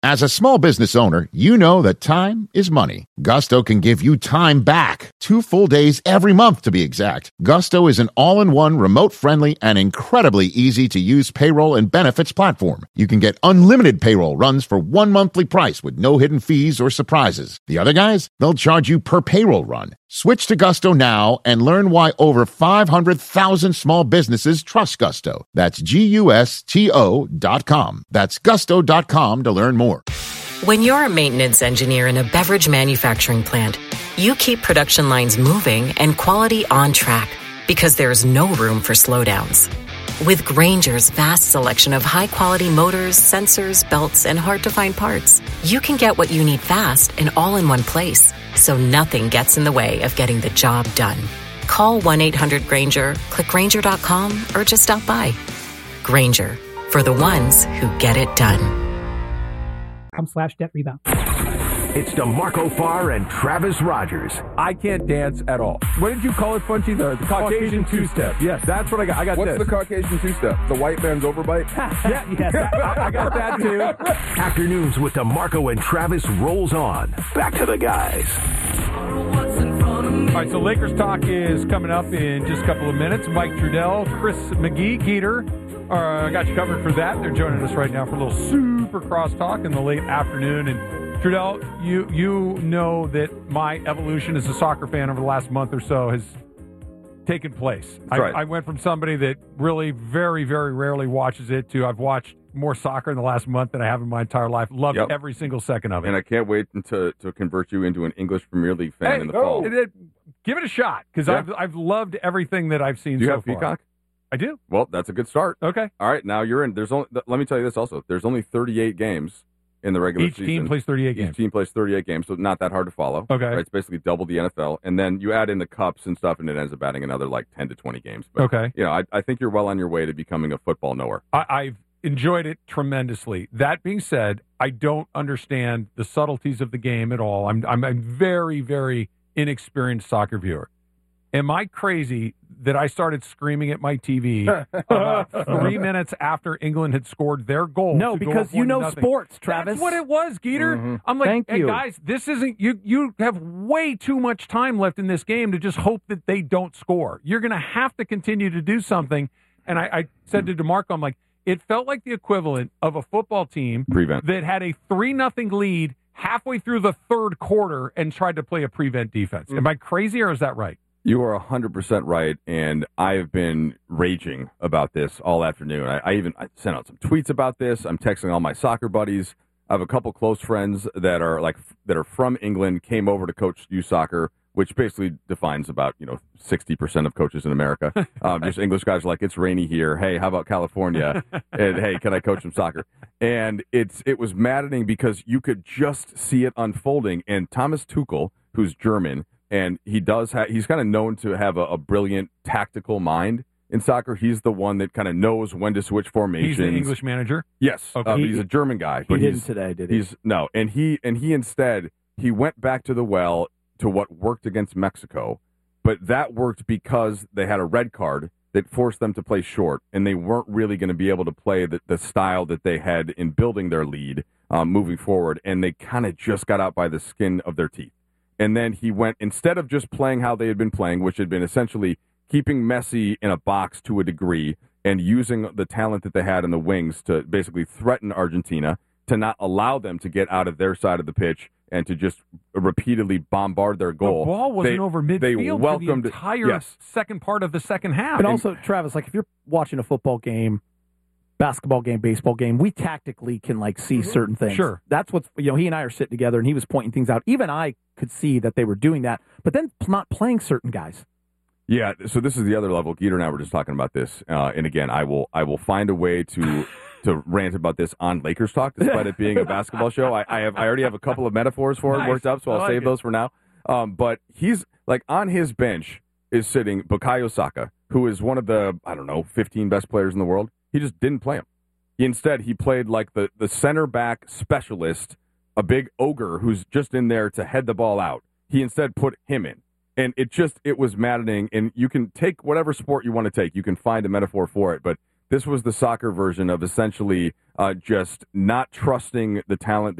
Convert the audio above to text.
As a small business owner, you know that time is money. Gusto can give you time back. 2 full days every month, to be exact. Gusto is an all-in-one, remote-friendly, and incredibly easy-to-use payroll and benefits platform. You can get unlimited payroll runs for one monthly price with no hidden fees or surprises. The other guys, they'll charge you per payroll run. Switch to Gusto now and learn why over 500,000 small businesses trust Gusto. That's GUSTO.com. That's gusto.com to learn more. When you're a maintenance engineer in a beverage manufacturing plant, you keep production lines moving and quality on track because there's no room for slowdowns. With Grainger's vast selection of high-quality motors, sensors, belts, and hard-to-find parts, you can get what you need fast and all in one place, so nothing gets in the way of getting the job done. Call 1-800-GRAINGER, click Grainger.com, or just stop by. Grainger, for the ones who get it done. /debt rebound. It's DeMarco Farr and Travis Rogers. I can't dance at all. What did you call it, Funchy? The Caucasian two-step. Yes, that's what I got. I got What's the Caucasian two-step? The white man's overbite? Yes, I got that too. Afternoons with DeMarco and Travis rolls on. Back to the guys. All right, so Lakers talk is coming up in just a couple of minutes. Mike Trudell, Chris McGee, Geeter. I got you covered for that. They're joining us right now for a little super crosstalk in the late afternoon. And Trudell, you know that my evolution as a soccer fan over the last month or so has taken place. I went from somebody that really very, very rarely watches it to I've watched more soccer in the last month than I have in my entire life. Loved every single second of it. And I can't wait to convert you into an English Premier League fan in the fall. Give it a shot, because I've loved everything that I've seen so far. Do you have Peacock? I do. Well, that's a good start. Okay. All right, now you're in. Let me tell you this also. There's only 38 games in the regular season. Each team plays 38 games. Each team plays 38 games, so not that hard to follow. Okay. Right? It's basically double the NFL. And then you add in the cups and stuff, and it ends up adding another like 10 to 20 games. But, okay. You know, I think you're well on your way to becoming a football knower. I've enjoyed it tremendously. That being said, I don't understand the subtleties of the game at all. I'm a very, very inexperienced soccer viewer. Am I crazy that I started screaming at my TV about 3 minutes after England had scored their goal? No, because you know sports, Travis. That's what it was, Geeter. Mm-hmm. I'm like, hey, guys, this isn't you have way too much time left in this game to just hope that they don't score. You're going to have to continue to do something. And I said to DeMarco, I'm like, it felt like the equivalent of a football team that had a 3-0 lead halfway through the third quarter and tried to play a prevent defense. Am I crazy, or is that right? You are 100% right, and I have been raging about this all afternoon. I sent out some tweets about this. I'm texting all my soccer buddies. I have a couple close friends that are from England, came over to coach youth soccer, which basically defines about 60% of coaches in America. Just English guys are like, it's rainy here. Hey, how about California? And hey, can I coach some soccer? And it was maddening because you could just see it unfolding. And Thomas Tuchel, who's German, and he's kind of known to have a brilliant tactical mind in soccer. He's the one that kind of knows when to switch formations. He's the English manager? Yes. Okay. He's a German guy. He didn't today, did he? No. And he instead, he went back to the well to what worked against Mexico. But that worked because they had a red card that forced them to play short, and they weren't really going to be able to play the style that they had in building their lead moving forward. And they kind of just got out by the skin of their teeth. And then he went, instead of just playing how they had been playing, which had been essentially keeping Messi in a box to a degree and using the talent that they had in the wings to basically threaten Argentina, to not allow them to get out of their side of the pitch and to just repeatedly bombard their goal. The ball wasn't over midfield for the entire second part of the second half. And also, Travis, like if you're watching a football game, basketball game, baseball game, we tactically can see certain things. Sure. That's what's, he and I are sitting together and he was pointing things out. Even I could see that they were doing that, but then not playing certain guys. Yeah. So this is the other level. Geeter and I were just talking about this. And again, I will find a way to rant about this on Lakers Talk, despite it being a basketball show. I already have a couple of metaphors for it worked up, so I'll save those for now. But he's on his bench is sitting Bukayo Saka, who is one of the, 15 best players in the world. He just didn't play him. Instead, he played like the center back specialist, a big ogre who's just in there to head the ball out. He instead put him in. And it was maddening. And you can take whatever sport you want to take. You can find a metaphor for it. But This was the soccer version of essentially just not trusting the talent